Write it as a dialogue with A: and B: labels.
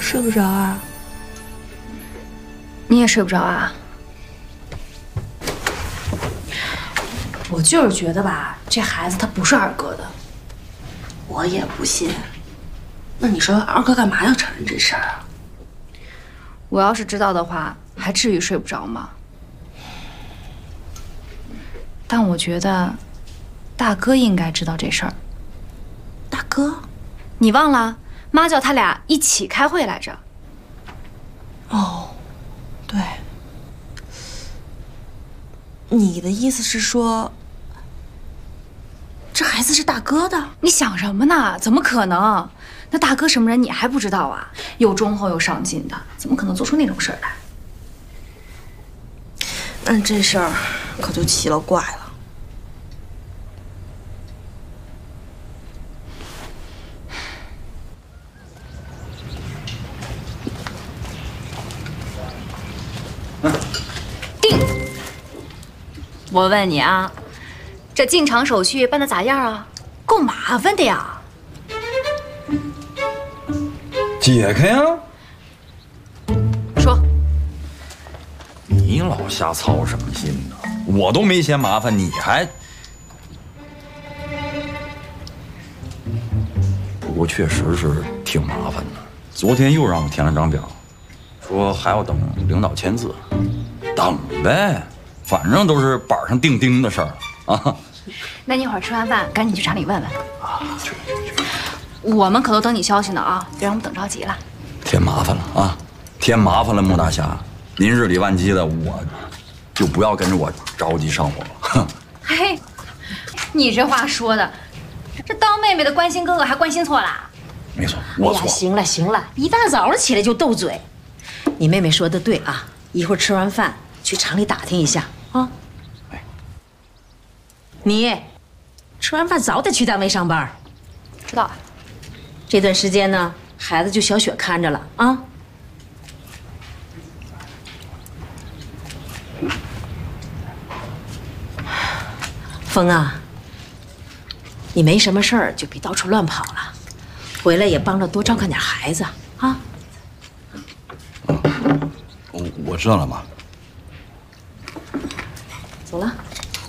A: 睡不着啊？
B: 你也睡不着啊？我就是觉得吧，这孩子他不是二哥的。
A: 我也不信。那你说二哥干嘛要承认这事儿啊？
B: 我要是知道的话，还至于睡不着吗？但我觉得，大哥应该知道这事儿。
A: 大哥，
B: 你忘了？妈叫他俩一起开会来着。
A: 哦，对。你的意思是说，这孩子是大哥的？
B: 你想什么呢？怎么可能？那大哥什么人你还不知道啊？又忠厚又上进的，怎么可能做出那种事儿来？
A: 那这事儿可就奇了怪了。
B: 定。我问你啊，这进场手续办得咋样啊？够麻烦的呀。
C: 解开呀！
B: 说，
C: 你老瞎操什么心呢？我都没嫌麻烦，你还……不过确实是挺麻烦的。昨天又让我填了张表，说还要等领导签字，等呗，反正都是板上钉钉的事儿啊。
B: 那你一会儿吃完饭赶紧去厂里问问
C: 啊，去。
B: 我们可都等你消息呢啊，别让我们等着急了。
C: 添麻烦了啊，添麻烦了，穆大侠，您日理万机的，我就不要跟着我着急上火了。哼，
B: 嘿，你这话说的，这当妹妹的关心哥哥还关心错了？
C: 没错，我错。
D: 哎呀，行了行了，一大早上起来就斗嘴。你妹妹说的对啊，一会儿吃完饭去厂里打听一下啊。
C: 哎，
D: 你吃完饭早得去单位上班。
B: 知道了。
D: 这段时间呢，孩子就小雪看着了啊。风啊，你没什么事儿就别到处乱跑了，回来也帮着多照看点孩子啊。
C: 我知道了，妈。
D: 走了。